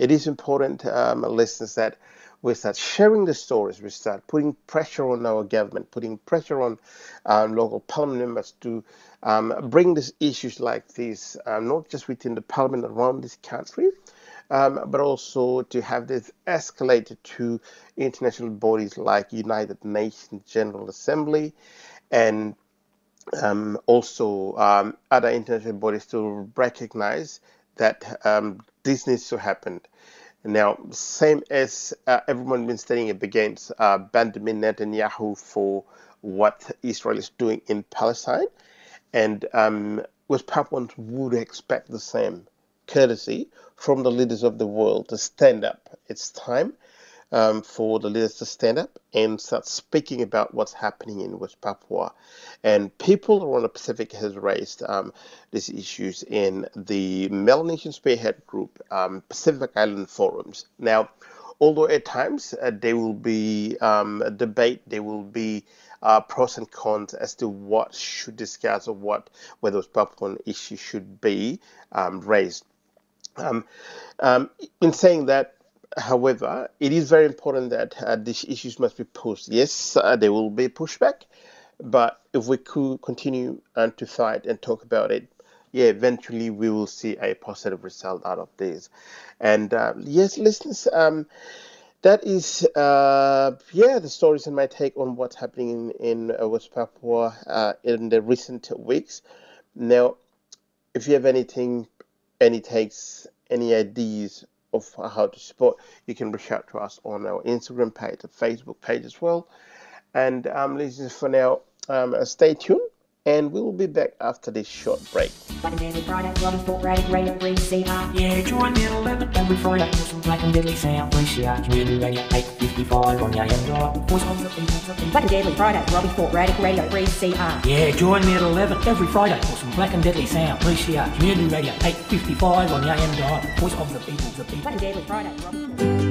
it is important, listeners, that we start sharing the stories, we start putting pressure on our government, putting pressure on local parliament members to bring these issues like this, not just within the parliament around this country, but also to have this escalated to international bodies like United Nations General Assembly and also other international bodies to recognize that this needs to happen. Now, same as everyone been standing up against Benjamin Netanyahu for what Israel is doing in Palestine, and West Papuans would expect the same courtesy from the leaders of the world to stand up. It's time for the leaders to stand up and start speaking about what's happening in West Papua. And people around the Pacific has raised these issues in the Melanesian Spearhead Group, Pacific Island forums. Now, although at times there will be a debate, there will be pros and cons as to what should discuss or whether those Papuan issues should be raised. In saying that, however, it is very important that these issues must be pushed. Yes, there will be pushback, but if we could continue to fight and talk about it, yeah, eventually we will see a positive result out of this. And yes, listeners, that is, the stories and my take on what's happening in West Papua in the recent weeks. Now, if you have anything, any takes, any ideas of how to support, you can reach out to us on our Instagram page, the Facebook page as well. And listeners, for now, stay tuned, and we will be back after this short break. Yeah, join me at 11 every Friday for some Black and Deadly Sound. Appreciate Community Radio 855 on the AM dial. Voice of the people. Black and Deadly Friday, Robbie Fort Radic Radio 3CR. Yeah, join me at 11 every Friday for some Black and Deadly Sound. Appreciate Community Radio 855 on the AM dial. Voice of the people, the people. Black and Deadly Friday, Robbie.